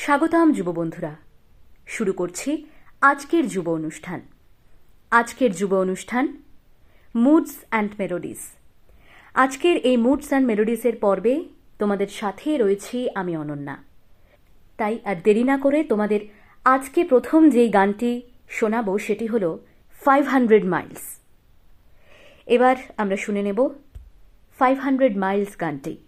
স্বাগতম যুব বন্ধুরা। শুরু করছি আজকের যুব অনুষ্ঠান। আজকের যুব অনুষ্ঠান মুডস অ্যান্ড মেলোডিস। আজকের এই মুডস অ্যান্ড মেলোডিসের পর্বে তোমাদের সাথে রয়েছি আমি অনন্যা। তাই আর দেরি না করে তোমাদের আজকে প্রথম যেই গানটি শোনাবো সেটি হলো 500 মাইলস। এবার আমরা শুনে নেব 500 মাইলস গানটি।